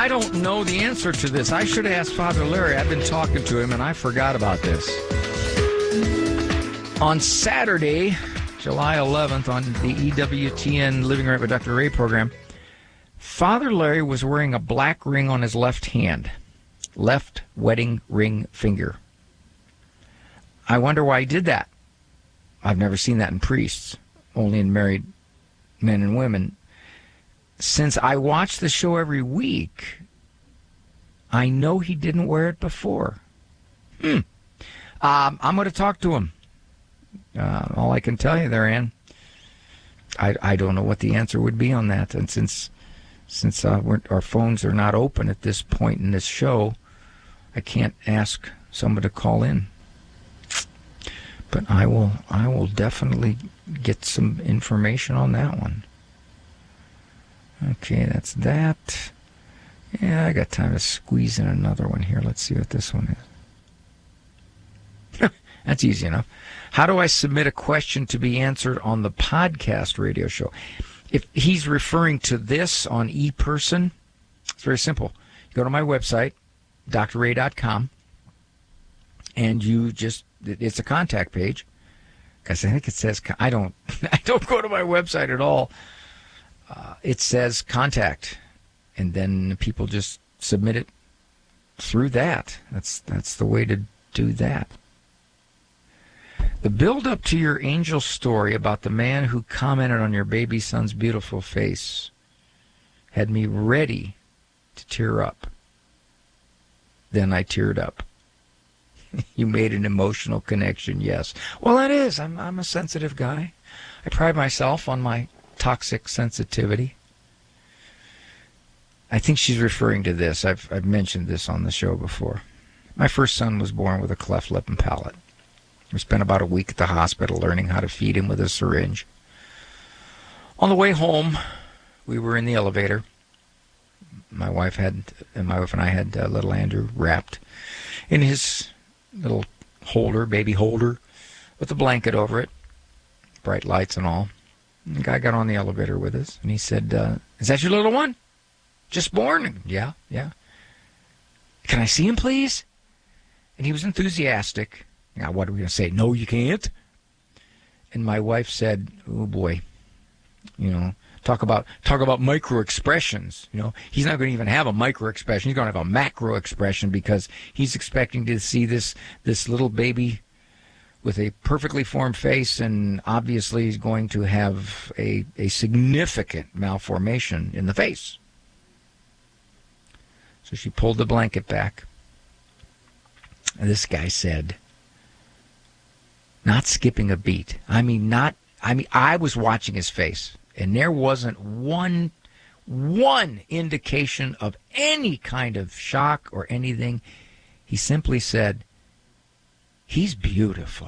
I don't know the answer to this. I should have asked Father Larry. I've been talking to him, and I forgot about this. On Saturday, July 11th, on the EWTN Living Right with Dr. Ray program, Father Larry was wearing a black ring on his left hand, left wedding ring finger. I wonder why he did that. I've never seen that in priests, only in married men and women. Since I watch the show every week, I know he didn't wear it before. I'm going to talk to him. All I can tell you there, Ann, I don't know what the answer would be on that. And since our phones are not open at this point in this show, I can't ask someone to call in. But I will definitely get some information on that one. Okay, that's that. Yeah, I got time to squeeze in another one here. Let's see what this one is. That's easy enough. How do I submit a question to be answered on the podcast radio show? If he's referring to this on ePerson, it's very simple. You go to my website, drray.com, and it's a contact page. Because I think it says, I don't go to my website at all. It says contact, and then people just submit it through that. That's the way to do that. The build-up to your angel story about the man who commented on your baby son's beautiful face had me ready to tear up. Then I teared up. You made an emotional connection, yes. Well, that is. I'm a sensitive guy. I pride myself on my toxic sensitivity. I think she's referring to this. I've mentioned this on the show before. My first son was born with a cleft lip and palate. We spent about a week at the hospital learning how to feed him with a syringe. On the way home, we were in the elevator. My wife and I had little Andrew wrapped in his little holder, baby holder, with a blanket over it, bright lights and all. And the guy got on the elevator with us, and he said, is that your little one? Just born? Yeah. Can I see him, please? And he was enthusiastic. Now, what are we going to say? No, you can't. And my wife said, oh, boy, talk about micro expressions. He's not going to even have a micro expression. He's going to have a macro expression because he's expecting to see this little baby with a perfectly formed face, and obviously he's going to have a significant malformation in the face. So she pulled the blanket back. And this guy said, not skipping a beat. I was watching his face, and there wasn't one indication of any kind of shock or anything. He simply said, he's beautiful.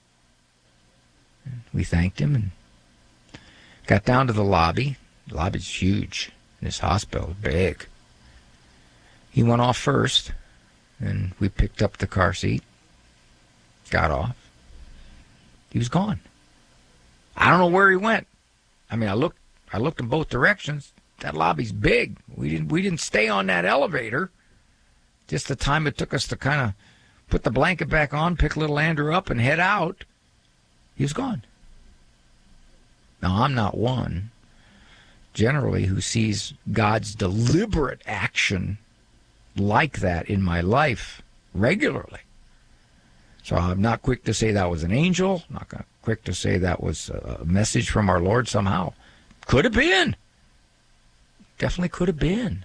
We thanked him and got down to the lobby. The lobby's huge. This hospital is big. He went off first, and we picked up the car seat, got off. He was gone. I don't know where he went. I looked in both directions. That lobby's big. We didn't stay on that elevator. Just the time it took us to kind of put the blanket back on, pick little Andrew up, and head out. He was gone. Now, I'm not one, generally, who sees God's deliberate action like that in my life regularly. So I'm not quick to say that was an angel. I'm not quick to say that was a message from our Lord somehow. Could have been. Definitely could have been.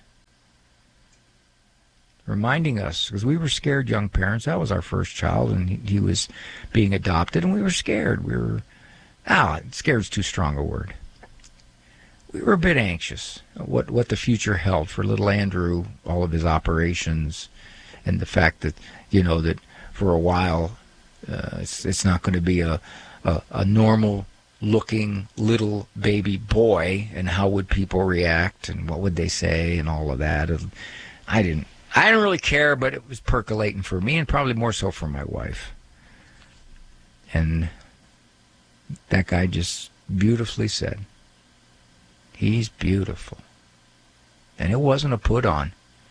Reminding us, because we were scared young parents. That was our first child, and he was being adopted, and we were scared. Scared's too strong a word. We were a bit anxious what the future held for little Andrew, all of his operations, and the fact that, that for a while it's not going to be a normal-looking little baby boy, and how would people react, and what would they say, and all of that. And I didn't really care, but it was percolating for me, and probably more so for my wife. And that guy just beautifully said, he's beautiful. And it wasn't a put on.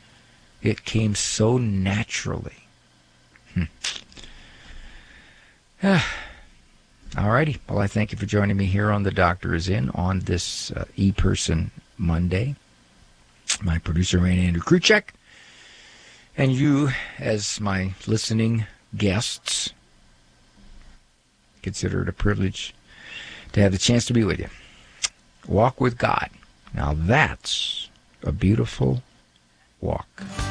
It came so naturally. All righty. Well, I thank you for joining me here on The Doctor Is In on this E-Person Monday. My producer, Andrew Kruchek, and you as my listening guests. Consider it a privilege to have the chance to be with you. Walk with God. Now that's a beautiful walk.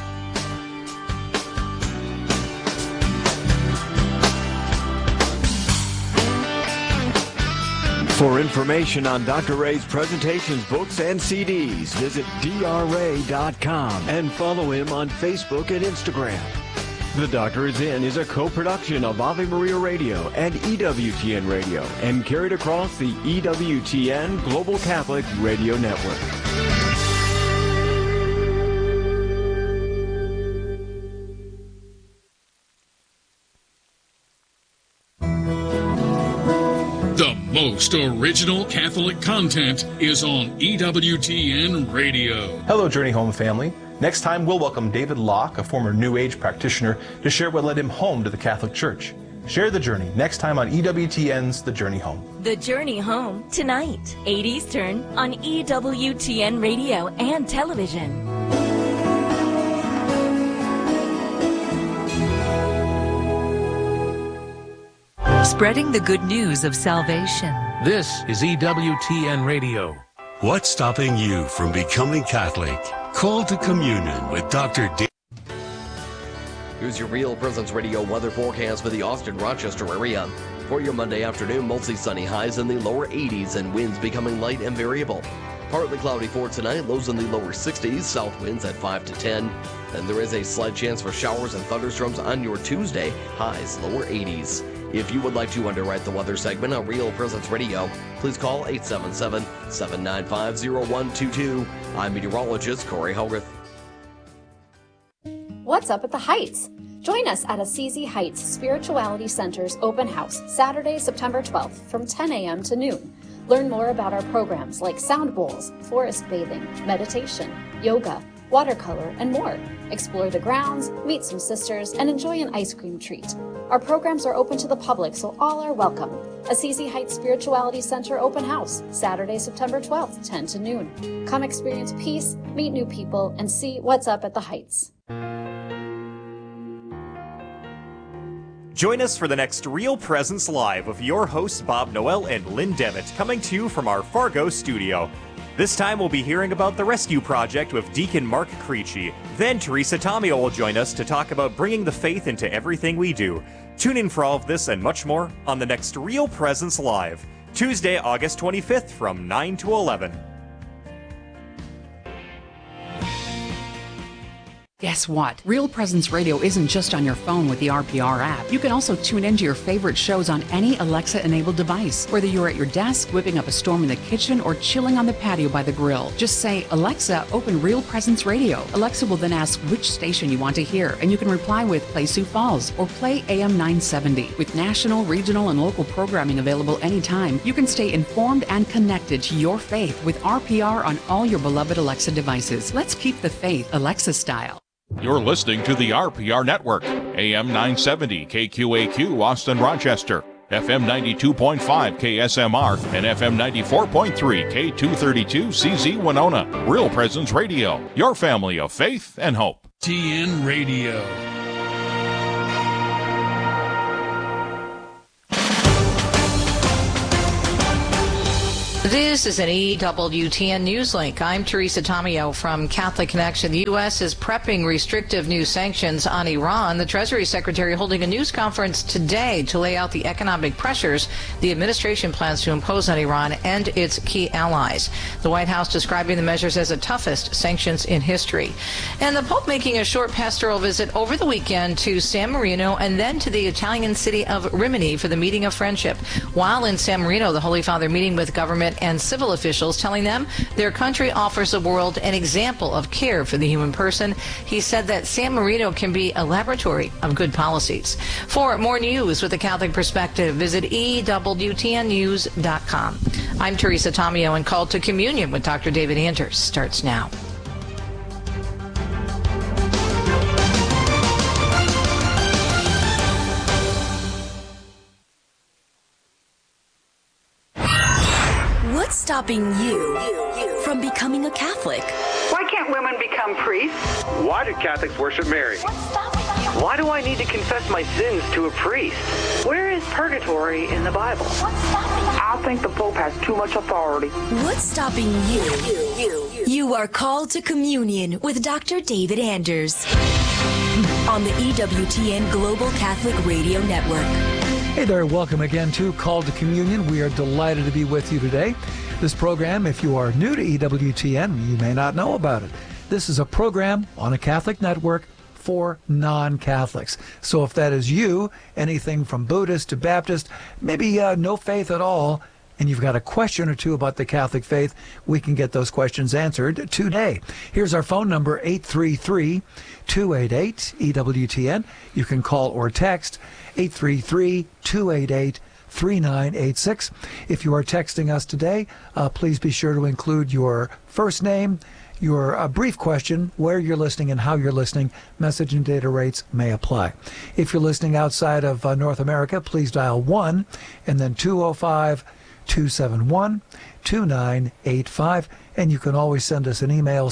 For information on Dr. Ray's presentations, books, and CDs, visit drray.com and follow him on Facebook and Instagram. The Doctor Is In is a co-production of Ave Maria Radio and EWTN Radio and carried across the EWTN Global Catholic Radio Network. The most original Catholic content is on EWTN Radio. Hello, Journey Home family. Next time, we'll welcome David Locke, a former New Age practitioner, to share what led him home to the Catholic Church. Share the journey next time on EWTN's The Journey Home. The Journey Home, tonight, 8 Eastern, on EWTN Radio and television. Spreading the good news of salvation. This is EWTN Radio. What's stopping you from becoming Catholic? Call to communion with Dr. D. Here's your Real Presence Radio weather forecast for the Austin-Rochester area. For your Monday afternoon, mostly sunny, highs in the lower 80s and winds becoming light and variable. Partly cloudy for tonight, lows in the lower 60s, south winds at 5 to 10. Then there is a slight chance for showers and thunderstorms on your Tuesday, highs lower 80s. If you would like to underwrite the weather segment on Real Presence Radio, please call 877-795-0122. I'm meteorologist Corey Hogarth. What's up at the Heights? Join us at Assisi Heights Spirituality Center's open house, Saturday, September 12th from 10 a.m. to noon. Learn more about our programs like sound bowls, forest bathing, meditation, yoga, watercolor, and more. Explore the grounds, meet some sisters, and enjoy an ice cream treat. Our programs are open to the public, so all are welcome. Assisi Heights Spirituality Center open house, Saturday, September 12th, 10 to noon. Come experience peace, meet new people, and see what's up at the Heights. Join us for the next Real Presence Live with your hosts Bob Noel and Lynn Devitt, coming to you from our Fargo studio. This time we'll be hearing about the Rescue Project with Deacon Mark Creechy. Then Teresa Tomeo will join us to talk about bringing the faith into everything we do. Tune in for all of this and much more on the next Real Presence Live, Tuesday, August 25th from 9 to 11. Guess what? Real Presence Radio isn't just on your phone with the RPR app. You can also tune into your favorite shows on any Alexa-enabled device, whether you're at your desk, whipping up a storm in the kitchen, or chilling on the patio by the grill. Just say, Alexa, open Real Presence Radio. Alexa will then ask which station you want to hear, and you can reply with Play Sioux Falls or Play AM 970. With national, regional, and local programming available anytime, you can stay informed and connected to your faith with RPR on all your beloved Alexa devices. Let's keep the faith Alexa style. You're listening to the RPR Network, AM 970 KQAQ Austin Rochester, FM 92.5 KSMR, and FM 94.3 K232 CZ Winona. Real Presence Radio, your family of faith and hope. TN Radio. This is an EWTN Newslink. I'm Teresa Tomeo from Catholic Connection. The U.S. is prepping restrictive new sanctions on Iran. The Treasury Secretary holding a news conference today to lay out the economic pressures the administration plans to impose on Iran and its key allies. The White House describing the measures as the toughest sanctions in history. And the Pope making a short pastoral visit over the weekend to San Marino and then to the Italian city of Rimini for the meeting of friendship. While in San Marino, the Holy Father meeting with government and civil officials, telling them their country offers the world an example of care for the human person. He said that San Marino can be a laboratory of good policies. For more news with a Catholic perspective, visit EWTNnews.com. I'm Teresa Tomeo, and Call to Communion with Dr. David Anders starts now. stopping you from becoming a Catholic? Why can't women become priests? Why do Catholics worship Mary? Why do I need to confess my sins to a priest? Where is purgatory in the Bible? I think the Pope has too much authority. What's stopping you? You are called to communion with Dr. David Anders on the EWTN Global Catholic Radio Network. Hey there, welcome again to Call to Communion. We are delighted to be with you today. This program, if you are new to EWTN, you may not know about it. This is a program on a Catholic network for non-Catholics. So if that is you, anything from Buddhist to Baptist, maybe no faith at all, and you've got a question or two about the Catholic faith, we can get those questions answered today. Here's our phone number, 833-288-EWTN. You can call or text 833-288-3986. If you are texting us today, please be sure to include your first name, your brief question, where you're listening and how you're listening. Message and data rates may apply. If you're listening outside of North America, please dial 1 and then 205-271-2985. And you can always send us an email,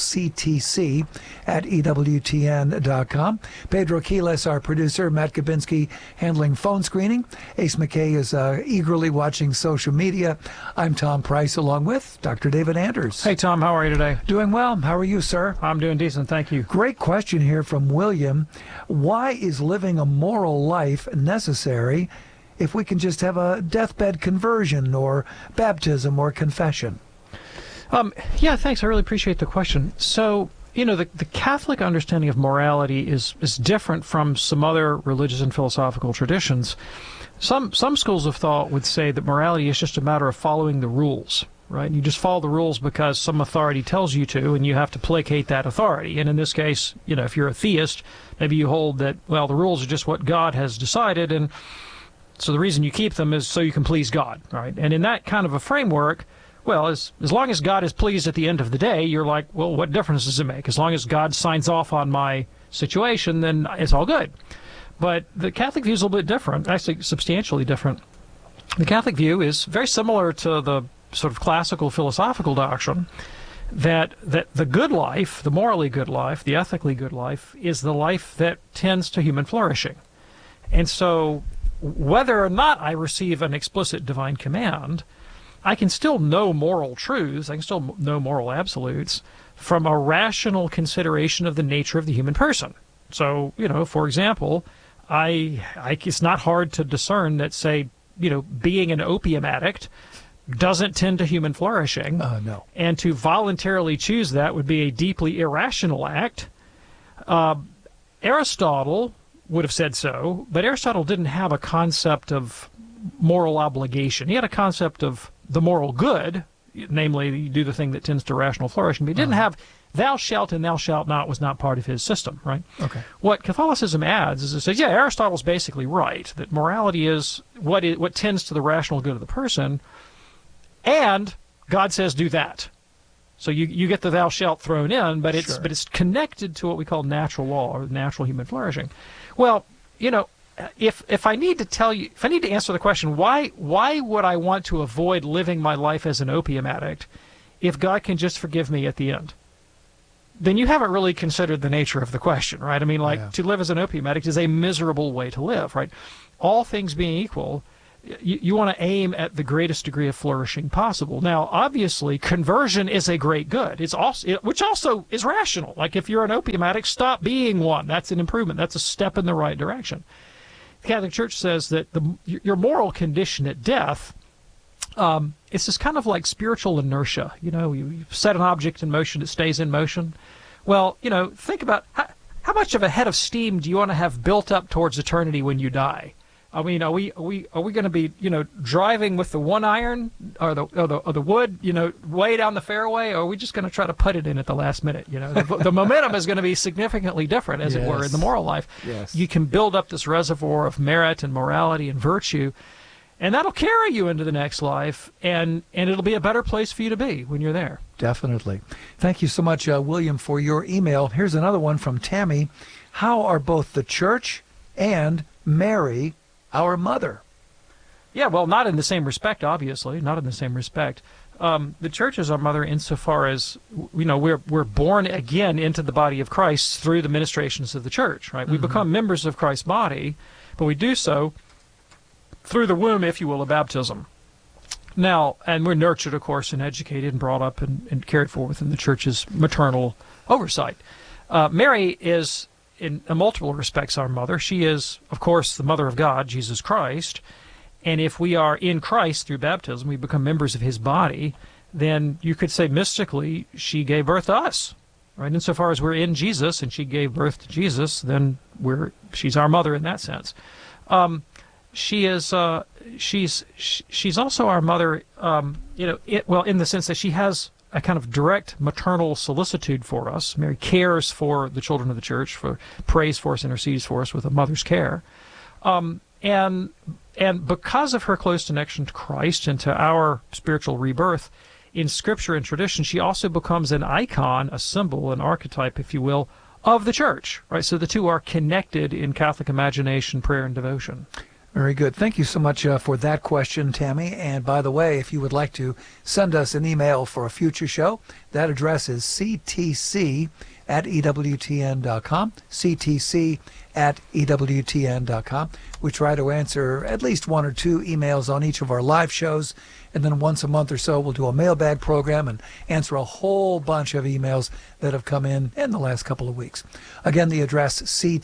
ctc@ewtn.com. Pedro Quiles, our producer, Matt Kabinski handling phone screening. Ace McKay is eagerly watching social media. I'm Tom Price along with Dr. David Anders. Hey, Tom, how are you today? Doing well. How are you, sir? I'm doing decent, thank you. Great question here from William. Why is living a moral life necessary if we can just have a deathbed conversion or baptism or confession? Yeah, thanks. I really appreciate the question. So, you know, the Catholic understanding of morality is different from some other religious and philosophical traditions. Some schools of thought would say that morality is just a matter of following the rules, right? You just follow the rules because some authority tells you to, and you have to placate that authority. And in this case, you know, if you're a theist, maybe you hold that, well, the rules are just what God has decided, and so the reason you keep them is so you can please God, right? And in that kind of a framework, well, as long as God is pleased at the end of the day, you're like, well, what difference does it make? As long as God signs off on my situation, then it's all good. But the Catholic view is a little bit different, actually substantially different. The Catholic view is very similar to the sort of classical philosophical doctrine that the good life, the morally good life, the ethically good life, is the life that tends to human flourishing. And so whether or not I receive an explicit divine command, I can still know moral truths, I can still know moral absolutes from a rational consideration of the nature of the human person. So, you know, for example, it's not hard to discern that, say, you know, being an opium addict doesn't tend to human flourishing. No. And to voluntarily choose that would be a deeply irrational act. Aristotle would have said so, but Aristotle didn't have a concept of moral obligation. He had a concept of the moral good, namely you do the thing that tends to rational flourishing, but he didn't have thou shalt and thou shalt not was not part of his system, right? Okay. What Catholicism adds is it says, yeah, Aristotle's basically right, that morality is what tends to the rational good of the person, and God says do that. So you get the thou shalt thrown in, but it's connected to what we call natural law or natural human flourishing. Well, you know, if I need to answer the question, why would I want to avoid living my life as an opium addict if God can just forgive me at the end? Then you haven't really considered the nature of the question, right? I mean, to live as an opium addict is a miserable way to live, right? All things being equal, you want to aim at the greatest degree of flourishing possible. Now, obviously, conversion is a great good. Which also is rational. Like if you're an opium addict, stop being one. That's an improvement. That's a step in the right direction. The Catholic Church says that your moral condition at death, it's just kind of like spiritual inertia. You know, you set an object in motion, it stays in motion. Well, you know, think about how much of a head of steam do you want to have built up towards eternity when you die? I mean, are we going to be, you know, driving with the one iron or the wood, you know, way down the fairway, or are we just going to try to put it in at the last minute? You know, the momentum is going to be significantly different, as it were, in the moral life. Yes. You can build up this reservoir of merit and morality and virtue, and that'll carry you into the next life, and it'll be a better place for you to be when you're there. Definitely. Thank you so much, William, for your email. Here's another one from Tammy. How are both the Church and Mary our mother? Yeah, well, not in the same respect, obviously, not in the same respect. The church is our mother insofar as, we're born again into the body of Christ through the ministrations of the church, right? We become members of Christ's body, but we do so through the womb, if you will, of baptism. Now, and we're nurtured, of course, and educated and brought up and cared for within the church's maternal oversight. Mary is, in multiple respects, our mother. She is, of course, the mother of God, Jesus Christ. And if we are in Christ through baptism, we become members of his body, then you could say mystically she gave birth to us. Right? Insofar as we're in Jesus and she gave birth to Jesus, then she's our mother in that sense. She's also our mother, in the sense that she has a kind of direct maternal solicitude for us. Mary cares for the children of the church, prays for us, intercedes for us with a mother's care. And because of her close connection to Christ and to our spiritual rebirth, in Scripture and tradition, she also becomes an icon, a symbol, an archetype, if you will, of the church. Right? So the two are connected in Catholic imagination, prayer, and devotion. Very good. Thank you so much for that question, Tammy. And by the way, if you would like to send us an email for a future show, that address is ctc@ewtn.com, ctc@ewtn.com. We try to answer at least one or two emails on each of our live shows, and then once a month or so we'll do a mailbag program and answer a whole bunch of emails that have come in the last couple of weeks. Again, the address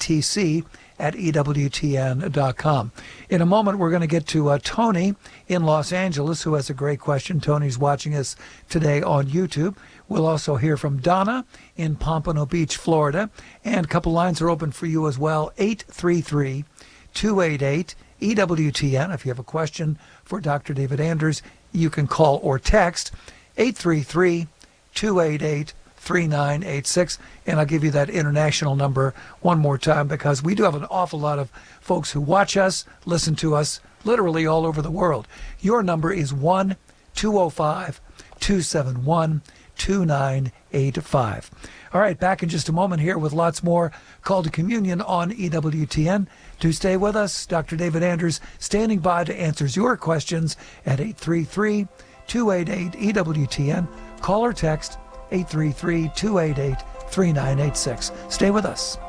ctc@ewtn.com. In a moment, we're going to get to Tony in Los Angeles, who has a great question. Tony's watching us today on YouTube. We'll also hear from Donna in Pompano Beach, Florida. And a couple lines are open for you as well. 833-288-EWTN. If you have a question for Dr. David Anders, you can call or text 833-288-3986. And I'll give you that international number one more time, because we do have an awful lot of folks who watch us, listen to us, literally all over the world. Your number is 1-205-271-2985. All right, back in just a moment here with lots more Call to Communion on EWTN. Do stay with us. Dr. David Anders standing by to answer your questions at 833-288-EWTN. Call or text 833-288-3986. Stay with us.